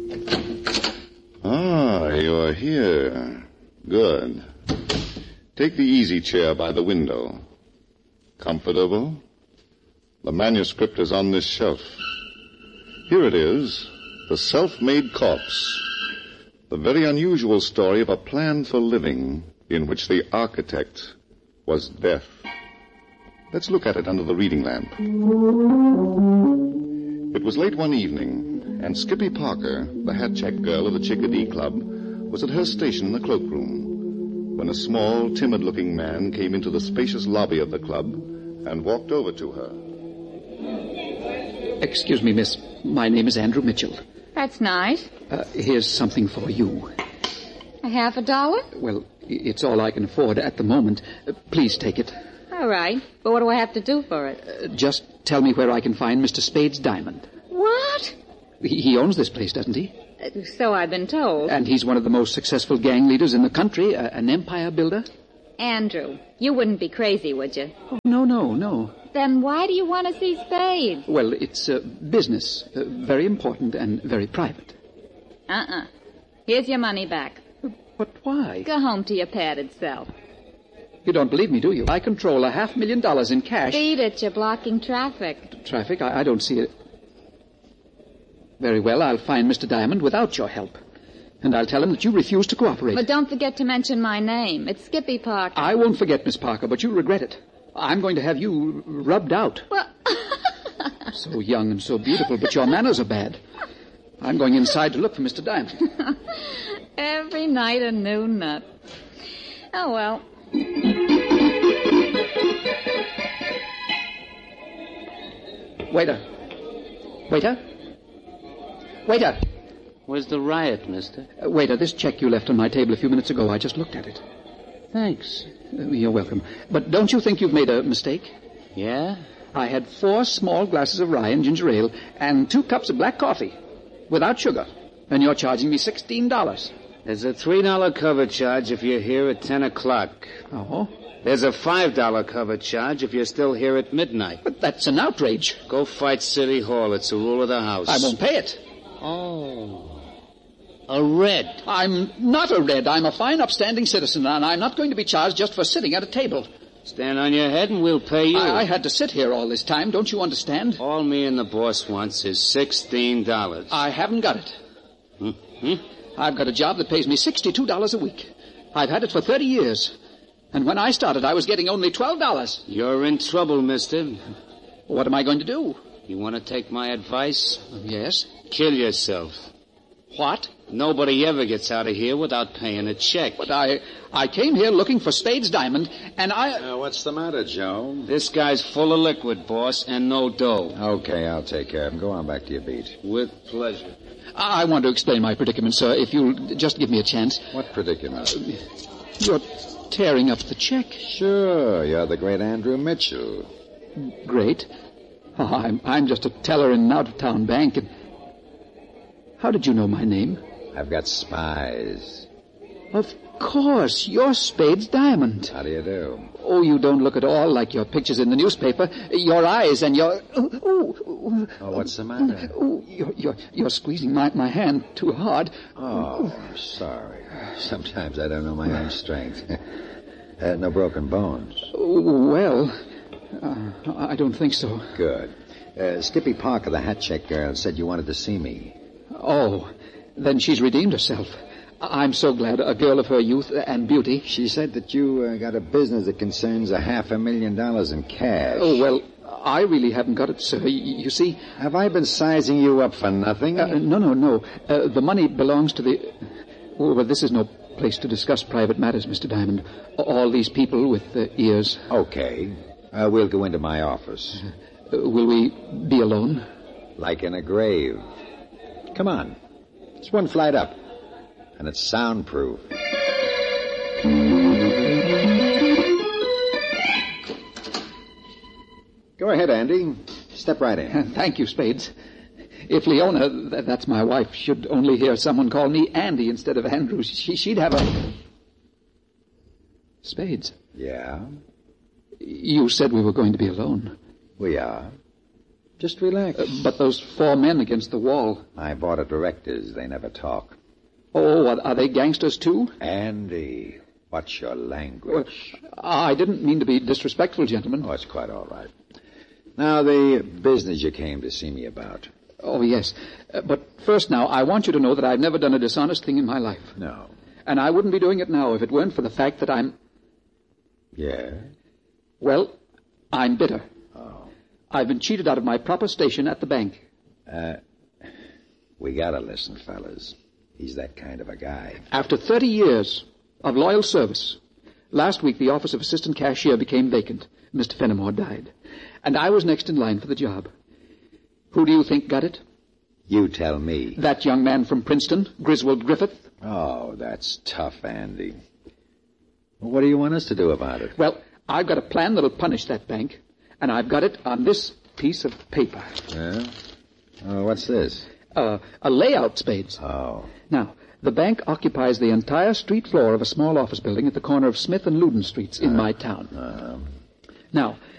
Ah, you're here. Good. Take the easy chair by the window. Comfortable? The manuscript is on this shelf. Here it is, The Self-Made Corpse. The very unusual story of a plan for living in which the architect was death. Let's look at it under the reading lamp. It was late one evening, and Skippy Parker, the hat-check girl of the Chickadee Club, was at her station in the cloakroom when a small, timid-looking man came into the spacious lobby of the club and walked over to her. Excuse me, miss. My name is Andrew Mitchell. That's nice. Here's something for you. $50? Well, it's all I can afford at the moment. Please take it. All right. But what do I have to do for it? Just tell me where I can find Mr. Spade's diamond. What? He owns this place, doesn't he? So I've been told. And he's one of the most successful gang leaders in the country, an empire builder. Andrew, you wouldn't be crazy, would you? Oh, no. Then why do you want to see Spade? Well, it's business, very important and very private. Here's your money back. But why? Go home to your padded self. You don't believe me, do you? I control $500,000 in cash. Beat it, you're blocking traffic. Traffic? I don't see it. Very well, I'll find Mr. Diamond without your help. And I'll tell him that you refuse to cooperate. But don't forget to mention my name. It's Skippy Parker. I won't forget, Miss Parker, but you'll regret it. I'm going to have you rubbed out. Well... So young and so beautiful, but your manners are bad. I'm going inside to look for Mr. Diamond. Every night a new nut. Oh, well. Waiter. Where's the riot, mister? Waiter, this check you left on my table a few minutes ago, I just looked at it. Thanks. You're welcome. But don't you think you've made a mistake? Yeah? I had 4 small glasses of rye and ginger ale and 2 cups of black coffee without sugar. And you're charging me $16. There's a $3 cover charge if you're here at 10 o'clock. Oh? There's a $5 cover charge if you're still here at midnight. But that's an outrage. Go fight City Hall. It's the rule of the house. I won't pay it. Oh. A red. I'm not a red. I'm a fine, upstanding citizen, and I'm not going to be charged just for sitting at a table. Stand on your head and we'll pay you. I had to sit here all this time. Don't you understand? All me and the boss wants is $16. I haven't got it. I've got a job that pays me $62 a week. I've had it for 30 years. And when I started, I was getting only $12. You're in trouble, mister. What am I going to do? You want to take my advice? Yes. Kill yourself. What? Nobody ever gets out of here without paying a check. But I came here looking for Spade's diamond, and What's the matter, Joe? This guy's full of liquid, boss, and no dough. Okay, I'll take care of him. Go on back to your beat. With pleasure. I want to explain my predicament, sir, if you'll just give me a chance. What predicament? You're tearing up the check. Sure, you're the great Andrew Mitchell. Great. I'm just a teller in an out-of-town bank, and... How did you know my name? I've got spies. Of course, you're Spade's Diamond. How do you do? Oh, you don't look at all like your pictures in the newspaper. Your eyes and your... Oh, what's the matter? Oh, you're squeezing my hand too hard. Oh, I'm sorry. Sometimes I don't know my own strength. No broken bones. Well, I don't think so. Good. Skippy Parker, the hat-check girl, said you wanted to see me. Oh, then she's redeemed herself. I'm so glad. A girl of her youth and beauty. She said that you got a business that concerns $500,000 in cash. Oh, well, I really haven't got it, sir. You see... Have I been sizing you up for nothing? No. The money belongs to the... Oh, well, this is no place to discuss private matters, Mr. Diamond. All these people with ears. Okay. We'll go into my office. Will we be alone? Like in a grave. Come on. It's one flight up. And it's soundproof. Go ahead, Andy. Step right in. Thank you, Spades. If Leona, that's my wife, should only hear someone call me Andy instead of Andrew, she'd have a... Spades. Yeah? You said we were going to be alone. We are. Just relax. But those 4 men against the wall. My board of directors, they never talk. Oh, are they gangsters, too? Andy, what's your language? I didn't mean to be disrespectful, gentlemen. Oh, it's quite all right. Now, the business you came to see me about. Oh, yes. But first now, I want you to know that I've never done a dishonest thing in my life. No. And I wouldn't be doing it now if it weren't for the fact that I'm... Yeah? Well, I'm bitter. Oh. I've been cheated out of my proper station at the bank. We gotta listen, fellas. He's that kind of a guy. After 30 years of loyal service, last week the office of assistant cashier became vacant. Mr. Fenimore died. And I was next in line for the job. Who do you think got it? You tell me. That young man from Princeton, Griswold Griffith. Oh, that's tough, Andy. Well, what do you want us to do about it? Well, I've got a plan that'll punish that bank, and I've got it on this piece of paper. Yeah? Oh, what's this? A layout, Spades. Oh. Now, the bank occupies the entire street floor of a small office building at the corner of Smith and Loudon Streets in my town. Now,